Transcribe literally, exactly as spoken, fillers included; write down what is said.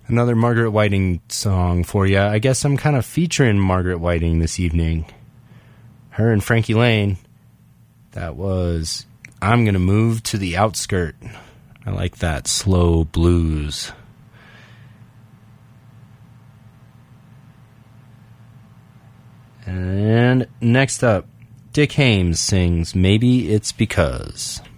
Another Margaret Whiting song for you. I guess I'm kind of featuring Margaret Whiting this evening. Her and Frankie Lane. That was I'm Gonna Move to the Outskirt. I like that slow blues. And next up, Dick Haymes sings Maybe It's Because.